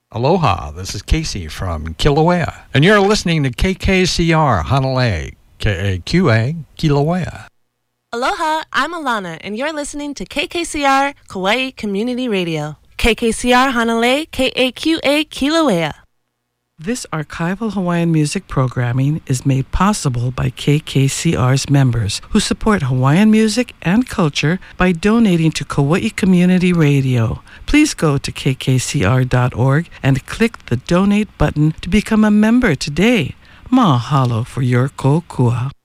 Aloha, this is Casey from Kilauea, and you're listening to KKCR Hanalei, KAQA, Kilauea. Aloha, I'm Alana, and you're listening to KKCR Kauai Community Radio. KKCR Hanalei, KAQA, Kilauea. This archival Hawaiian music programming is made possible by KKCR's members who support Hawaiian music and culture by donating to Kauai Community Radio. Please go to kkcr.org and click the donate button to become a member today. Mahalo for your kokua.